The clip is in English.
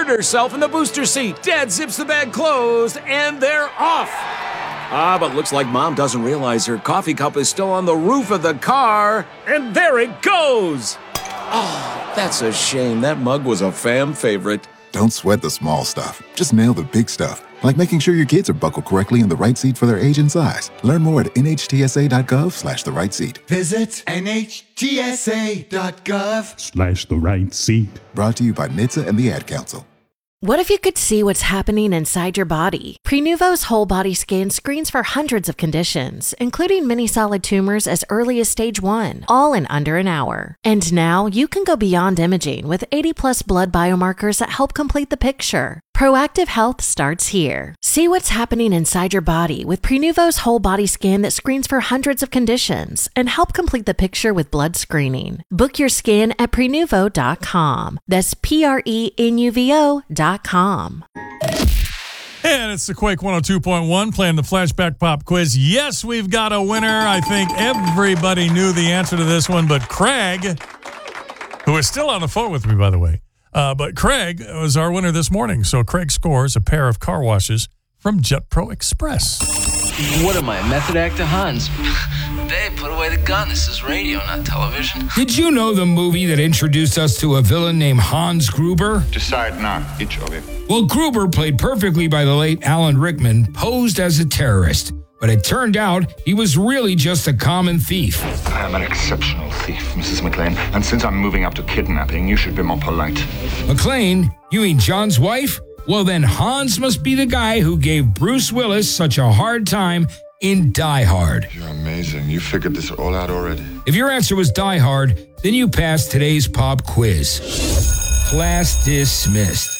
inserted herself in the booster seat. Dad zips the bag closed, and they're off. But looks like Mom doesn't realize her coffee cup is still on the roof of the car, and there it goes. Oh, that's a shame. That mug was a fam favorite. Don't sweat the small stuff. Just nail the big stuff, like making sure your kids are buckled correctly in the right seat for their age and size. Learn more at nhtsa.gov/the right seat. Visit nhtsa.gov/the right seat. Brought to you by NHTSA and the Ad Council. What if you could see what's happening inside your body? Prenuvo's whole body scan screens for hundreds of conditions, including many solid tumors as early as stage 1, all in under an hour. And now you can go beyond imaging with 80+ blood biomarkers that help complete the picture. Proactive health starts here. See what's happening inside your body with Prenuvo's whole body scan that screens for hundreds of conditions and help complete the picture with blood screening. Book your scan at Prenuvo.com. That's Prenuvo.com. And it's the Quake 102.1 playing the Flashback Pop Quiz. Yes, we've got a winner. I think everybody knew the answer to this one, but Craig, who is still on the phone with me, by the way, but Craig was our winner this morning. So Craig scores a pair of car washes from Jet Pro Express. What am I, method actor Hans? Dave, put away the gun. This is radio, not television. Did you know the movie that introduced us to a villain named Hans Gruber? Decide now, each of you. Well, Gruber, played perfectly by the late Alan Rickman, posed as a terrorist. But it turned out he was really just a common thief. I am an exceptional thief, Mrs. McLean. And since I'm moving up to kidnapping, you should be more polite. McLean? You mean John's wife? Well, then Hans must be the guy who gave Bruce Willis such a hard time in Die Hard. You're amazing. You figured this all out already. If your answer was Die Hard, then you passed today's pop quiz. Class dismissed.